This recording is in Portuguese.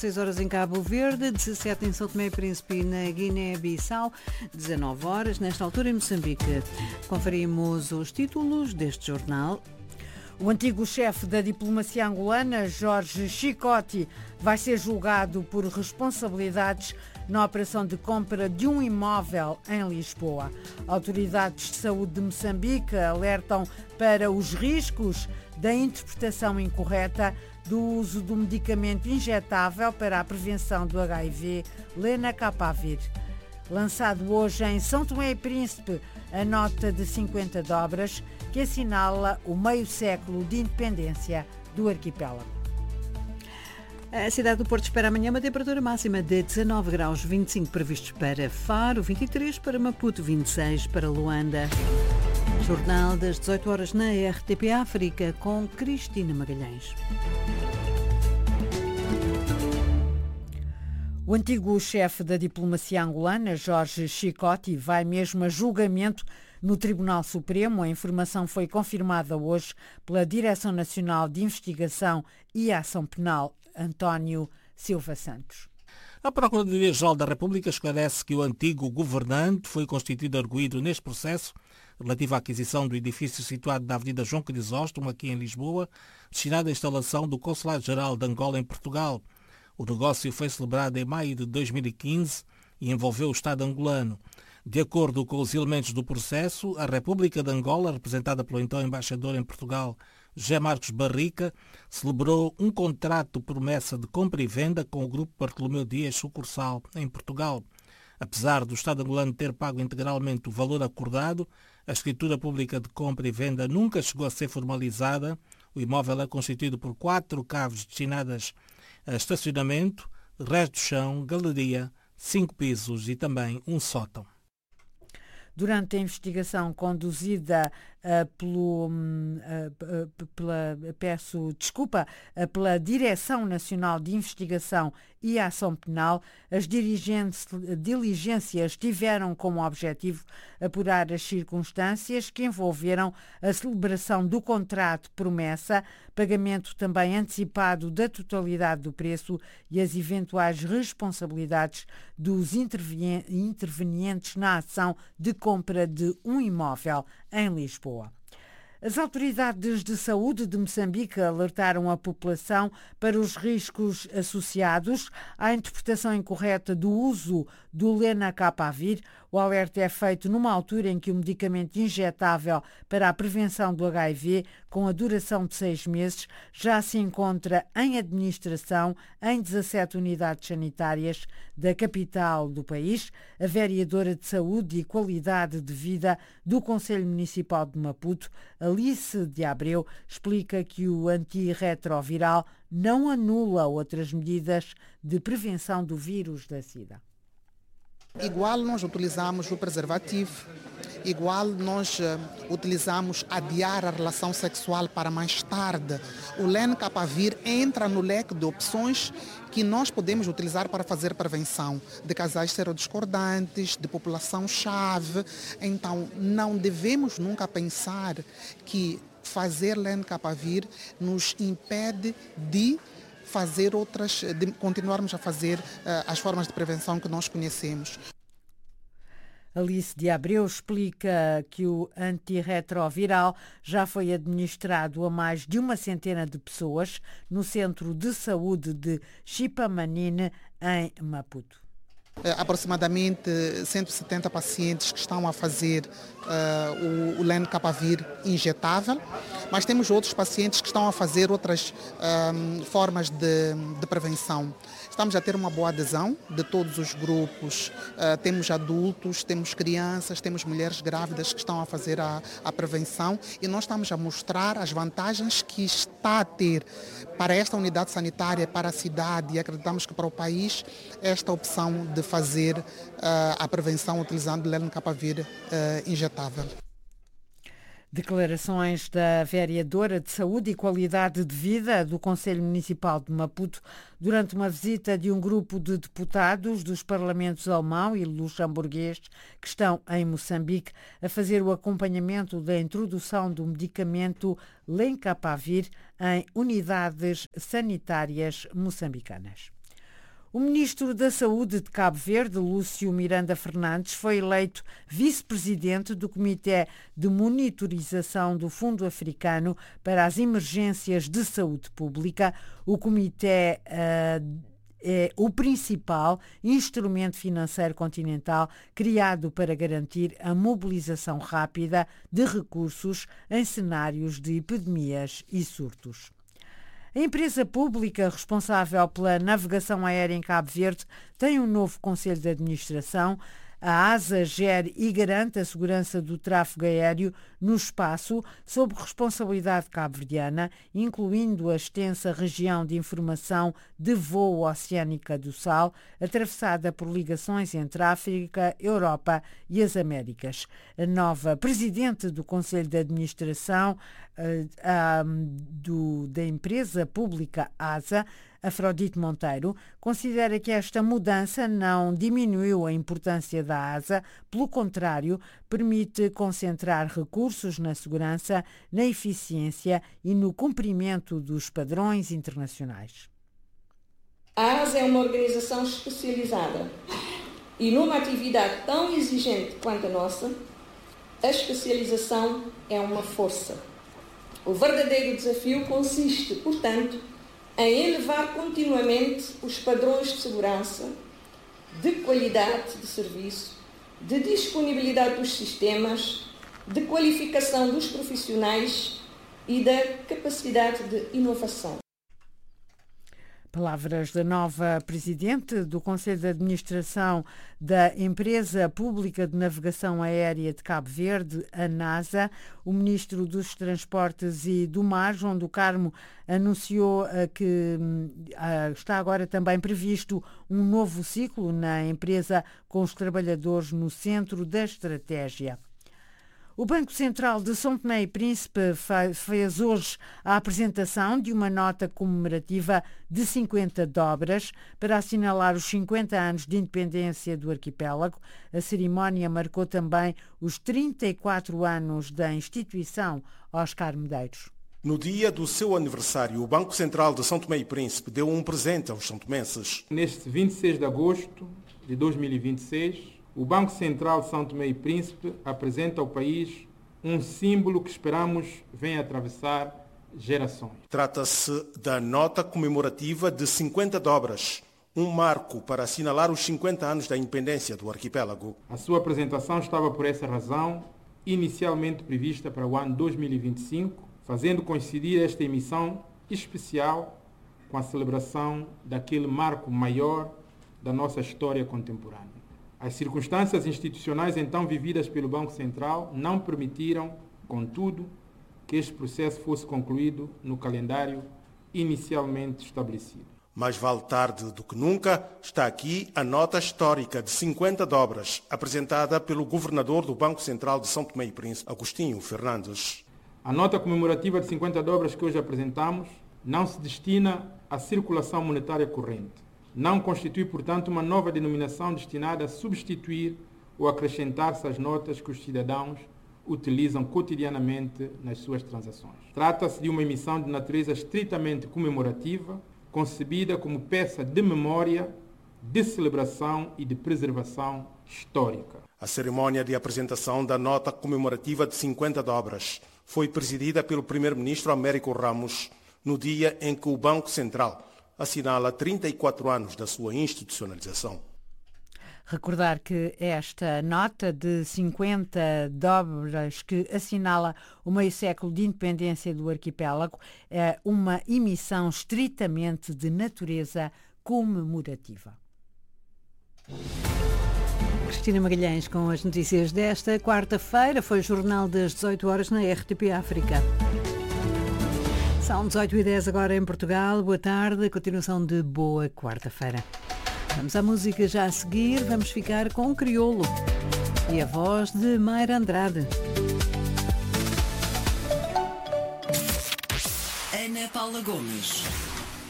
6 horas em Cabo Verde, 17 em São Tomé e Príncipe e na Guiné-Bissau, 19 horas, nesta altura em Moçambique. Conferimos os títulos deste jornal. O antigo chefe da diplomacia angolana, Jorge Chicote, vai ser julgado por responsabilidades na operação de compra de um imóvel em Lisboa. Autoridades de saúde de Moçambique alertam para os riscos da interpretação incorreta do uso do medicamento injetável para a prevenção do HIV, Lenacapavir. Lançado hoje em São Tomé e Príncipe a nota de 50 dobras que assinala o meio século de independência do arquipélago. A cidade do Porto espera amanhã uma temperatura máxima de 19 graus, 25 previstos para Faro, 23 para Maputo, 26 para Luanda. Jornal das 18 horas na RTP África com Cristina Magalhães. O antigo chefe da diplomacia angolana, Jorge Chicote, vai mesmo a julgamento no Tribunal Supremo. A informação foi confirmada hoje pela Direção Nacional de Investigação e Ação Penal, António Silva Santos. A Procuradoria-Geral da República esclarece que o antigo governante foi constituído arguido neste processo relativo à aquisição do edifício situado na Avenida João Crisóstomo, aqui em Lisboa, destinado à instalação do Consulado-Geral de Angola em Portugal. O negócio foi celebrado em maio de 2015 e envolveu o Estado angolano. De acordo com os elementos do processo, a República de Angola, representada pelo então embaixador em Portugal, José Marcos Barrica, celebrou um contrato de promessa de compra e venda com o Grupo Bartolomeu Dias Sucursal, em Portugal. Apesar do Estado angolano ter pago integralmente o valor acordado, a escritura pública de compra e venda nunca chegou a ser formalizada. O imóvel é constituído por 4 caves destinadas a estacionamento, resto de chão, galeria, 5 pisos e também um sótão. Durante a investigação conduzida pela Direção Nacional de Investigação e Ação Penal, as diligências tiveram como objetivo apurar as circunstâncias que envolveram a celebração do contrato promessa, pagamento também antecipado da totalidade do preço e as eventuais responsabilidades dos intervenientes na ação de compra de um imóvel em Lisboa. As autoridades de saúde de Moçambique alertaram a população para os riscos associados à interpretação incorreta do uso do Lenacapavir. O alerta é feito numa altura em que o medicamento injetável para a prevenção do HIV, com a duração de 6 meses, já se encontra em administração em 17 unidades sanitárias da capital do país. A vereadora de Saúde e Qualidade de Vida do Conselho Municipal de Maputo, Alice de Abreu, explica que o antirretroviral não anula outras medidas de prevenção do vírus da SIDA. Igual nós utilizamos o preservativo, igual nós utilizamos adiar a relação sexual para mais tarde. O Lenacapavir entra no leque de opções que nós podemos utilizar para fazer prevenção de casais serodiscordantes, de população-chave. Então, não devemos nunca pensar que fazer Lenacapavir nos impede de continuarmos a fazer as formas de prevenção que nós conhecemos. Alice de Abreu explica que o antirretroviral já foi administrado a mais de 100 de pessoas no Centro de Saúde de Chipamanine, em Maputo. Aproximadamente 170 pacientes que estão a fazer o Lenacapavir injetável, mas temos outros pacientes que estão a fazer outras formas de prevenção. Estamos a ter uma boa adesão de todos os grupos, temos adultos, temos crianças, temos mulheres grávidas que estão a fazer a prevenção e nós estamos a mostrar as vantagens que está a ter para esta unidade sanitária, para a cidade, e acreditamos que para o país esta opção de fazer a prevenção utilizando Lenacapavir injetável. Declarações da vereadora de Saúde e Qualidade de Vida do Conselho Municipal de Maputo durante uma visita de um grupo de deputados dos parlamentos alemão e luxemburguês que estão em Moçambique a fazer o acompanhamento da introdução do medicamento Lenacapavir em unidades sanitárias moçambicanas. O ministro da Saúde de Cabo Verde, Lúcio Miranda Fernandes, foi eleito vice-presidente do Comitê de Monitorização do Fundo Africano para as Emergências de Saúde Pública. O comitê é o principal instrumento financeiro continental criado para garantir a mobilização rápida de recursos em cenários de epidemias e surtos. A empresa pública responsável pela navegação aérea em Cabo Verde tem um novo conselho de administração. A ASA gere e garante a segurança do tráfego aéreo no espaço sob responsabilidade cabo-verdiana, incluindo a extensa região de informação de voo oceânica do Sal, atravessada por ligações entre a África, Europa e as Américas. A nova presidente do Conselho de Administração da empresa pública ASA, Afrodite Monteiro, considera que esta mudança não diminuiu a importância da ASA, pelo contrário, permite concentrar recursos na segurança, na eficiência e no cumprimento dos padrões internacionais. A ASA é uma organização especializada e numa atividade tão exigente quanto a nossa, a especialização é uma força. O verdadeiro desafio consiste, portanto, em elevar continuamente os padrões de segurança, de qualidade de serviço, de disponibilidade dos sistemas, de qualificação dos profissionais e da capacidade de inovação. Palavras da nova presidente do Conselho de Administração da Empresa Pública de Navegação Aérea de Cabo Verde, a NASA. O ministro dos Transportes e do Mar, João do Carmo, anunciou que está agora também previsto um novo ciclo na empresa com os trabalhadores no centro da estratégia. O Banco Central de São Tomé e Príncipe fez hoje a apresentação de uma nota comemorativa de 50 dobras para assinalar os 50 anos de independência do arquipélago. A cerimónia marcou também os 34 anos da instituição Oscar Medeiros. No dia do seu aniversário, o Banco Central de São Tomé e Príncipe deu um presente aos santomenses. Neste 26 de agosto de 2026, o Banco Central de São Tomé e Príncipe apresenta ao país um símbolo que esperamos venha atravessar gerações. Trata-se da nota comemorativa de 50 dobras, um marco para assinalar os 50 anos da independência do arquipélago. A sua apresentação estava, por essa razão, inicialmente prevista para o ano 2025, fazendo coincidir esta emissão especial com a celebração daquele marco maior da nossa história contemporânea. As circunstâncias institucionais então vividas pelo Banco Central não permitiram, contudo, que este processo fosse concluído no calendário inicialmente estabelecido. Mais vale tarde do que nunca, está aqui a nota histórica de 50 dobras, apresentada pelo governador do Banco Central de São Tomé e Príncipe, Agostinho Fernandes. A nota comemorativa de 50 dobras que hoje apresentamos não se destina à circulação monetária corrente. Não constitui, portanto, uma nova denominação destinada a substituir ou acrescentar-se às notas que os cidadãos utilizam cotidianamente nas suas transações. Trata-se de uma emissão de natureza estritamente comemorativa, concebida como peça de memória, de celebração e de preservação histórica. A cerimónia de apresentação da nota comemorativa de 50 dobras foi presidida pelo primeiro-ministro Américo Ramos no dia em que o Banco Central assinala 34 anos da sua institucionalização. Recordar que esta nota de 50 dobras que assinala o meio século de independência do arquipélago é uma emissão estritamente de natureza comemorativa. Cristina Magalhães com as notícias desta quarta-feira. Foi o Jornal das 18 horas na RTP África. São 18h10 agora em Portugal. Boa tarde, continuação de boa quarta-feira. Vamos à música já a seguir. Vamos ficar com o Crioulo e a voz de Mayra Andrade. Ana Paula Gomes.